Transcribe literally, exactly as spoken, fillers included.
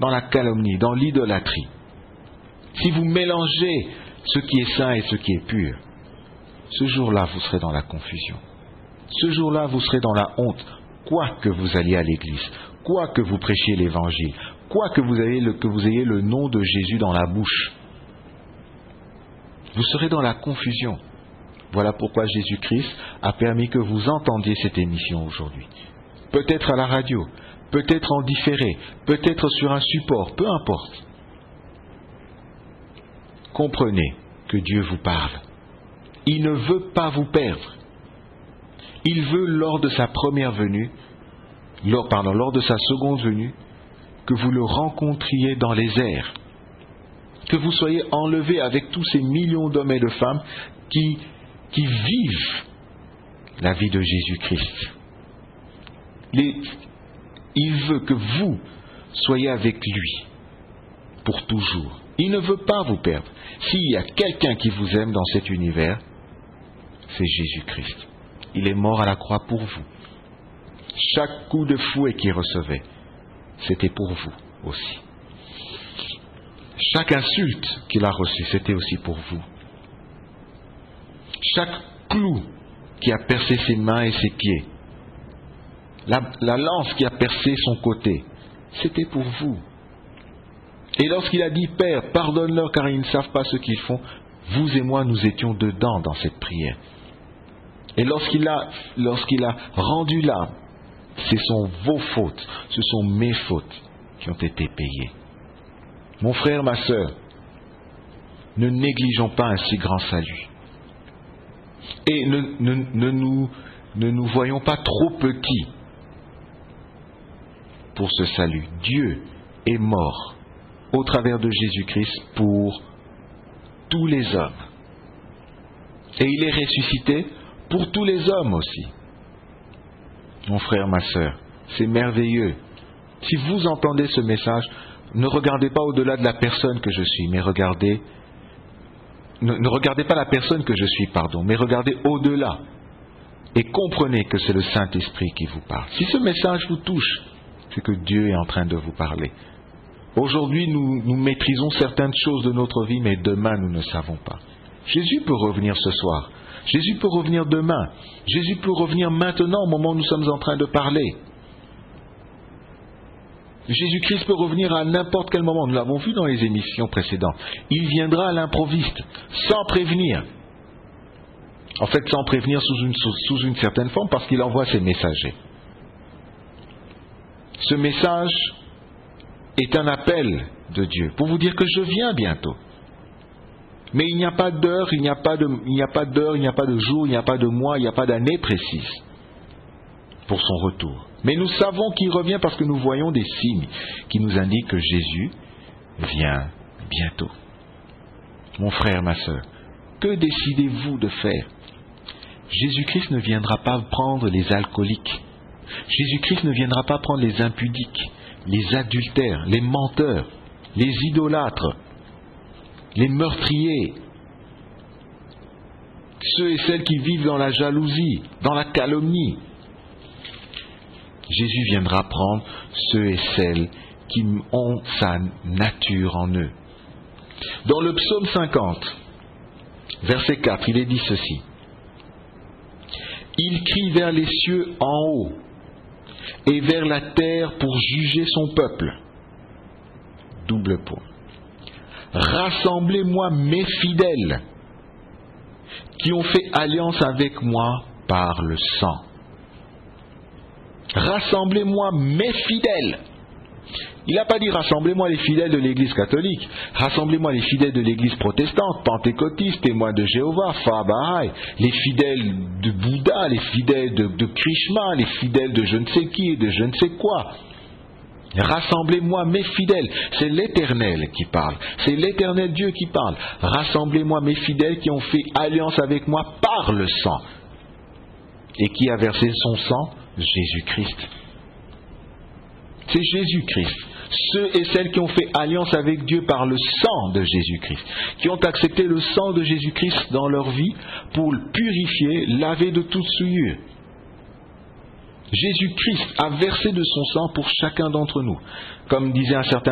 dans la calomnie, dans l'idolâtrie, si vous mélangez ce qui est saint et ce qui est pur, ce jour-là, vous serez dans la confusion. Ce jour-là, vous serez dans la honte, quoi que vous alliez à l'église, quoi que vous prêchiez l'évangile, quoi que vous ayez le, que vous ayez le nom de Jésus dans la bouche. Vous serez dans la confusion. Voilà pourquoi Jésus-Christ a permis que vous entendiez cette émission aujourd'hui. Peut-être à la radio, peut-être en différé, peut-être sur un support, peu importe. Comprenez que Dieu vous parle. Il ne veut pas vous perdre. Il veut, lors de sa première venue, lors, pardon, lors de sa seconde venue, que vous le rencontriez dans les airs, que vous soyez enlevés avec tous ces millions d'hommes et de femmes qui, qui vivent la vie de Jésus-Christ. Les, il veut que vous soyez avec lui pour toujours. Il ne veut pas vous perdre. S'il y a quelqu'un qui vous aime dans cet univers, c'est Jésus-Christ. Il est mort à la croix pour vous. Chaque coup de fouet qu'il recevait, c'était pour vous aussi. Chaque insulte qu'il a reçue, c'était aussi pour vous. Chaque clou qui a percé ses mains et ses pieds, la, la lance qui a percé son côté, c'était pour vous. Et lorsqu'il a dit « Père, pardonne-leur car ils ne savent pas ce qu'ils font », vous et moi, nous étions dedans dans cette prière. Et lorsqu'il a, lorsqu'il a rendu l'âme, ce sont vos fautes, ce sont mes fautes qui ont été payées. Mon frère, ma sœur, ne négligeons pas un si grand salut. Et ne, ne, ne, nous, ne nous voyons pas trop petits pour ce salut. Dieu est mort au travers de Jésus-Christ pour tous les hommes. Et il est ressuscité pour tous les hommes aussi. Mon frère, ma sœur, c'est merveilleux. Si vous entendez ce message, ne regardez pas au-delà de la personne que je suis, mais regardez, ne, ne regardez pas la personne que je suis, pardon, mais regardez au-delà et comprenez que c'est le Saint-Esprit qui vous parle. Si ce message vous touche, c'est que Dieu est en train de vous parler. Aujourd'hui, nous, nous maîtrisons certaines choses de notre vie, mais demain, nous ne savons pas. Jésus peut revenir ce soir. Jésus peut revenir demain. Jésus peut revenir maintenant, au moment où nous sommes en train de parler. Jésus-Christ peut revenir à n'importe quel moment. Nous l'avons vu dans les émissions précédentes. Il viendra à l'improviste, sans prévenir. En fait, sans prévenir sous une, sous, sous une certaine forme, parce qu'il envoie ses messagers. Ce message est un appel de Dieu pour vous dire que je viens bientôt. Mais il n'y a pas d'heure, il n'y a pas de, il n'y a pas d'heure, il n'y a pas de jour, il n'y a pas de mois, il n'y a pas d'année précise pour son retour. Mais nous savons qu'il revient parce que nous voyons des signes qui nous indiquent que Jésus vient bientôt. Mon frère, ma sœur, que décidez-vous de faire? Jésus-Christ ne viendra pas prendre les alcooliques. Jésus-Christ ne viendra pas prendre les impudiques, les adultères, les menteurs, les idolâtres, les meurtriers, ceux et celles qui vivent dans la jalousie, dans la calomnie. Jésus viendra prendre ceux et celles qui ont sa nature en eux. Dans le psaume cinquante, verset quatre, il est dit ceci. Il crie vers les cieux en haut et vers la terre pour juger son peuple. Double point. Rassemblez-moi mes fidèles qui ont fait alliance avec moi par le sang. Rassemblez-moi mes fidèles. Il n'a pas dit rassemblez-moi les fidèles de l'église catholique, rassemblez-moi les fidèles de l'église protestante, pentecôtiste, témoins de Jéhovah, Fabahaï, les fidèles de Bouddha, les fidèles de, de Krishna, les fidèles de je ne sais qui et de je ne sais quoi. Rassemblez-moi mes fidèles. C'est l'Éternel qui parle. C'est l'Éternel Dieu qui parle. Rassemblez-moi mes fidèles qui ont fait alliance avec moi par le sang. Et qui a versé son sang? Jésus-Christ. C'est Jésus-Christ. Ceux et celles qui ont fait alliance avec Dieu par le sang de Jésus-Christ, qui ont accepté le sang de Jésus-Christ dans leur vie pour le purifier, laver de toute souillure. Jésus-Christ a versé de son sang pour chacun d'entre nous. Comme disait un certain